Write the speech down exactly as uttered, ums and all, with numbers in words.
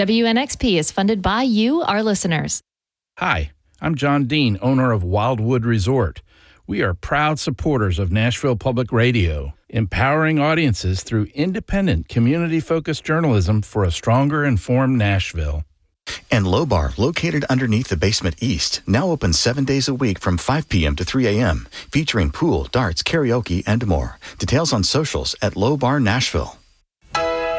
W N X P is funded by you, our listeners. Hi, I'm John Dean, owner of Wildwood Resort. We are proud supporters of Nashville Public Radio, empowering audiences through independent, community-focused journalism for a stronger, informed Nashville. And Low Bar, located underneath the Basement East, now open seven days a week from five p.m. to three a.m., featuring pool, darts, karaoke, and more. Details on socials at Low Bar Nashville.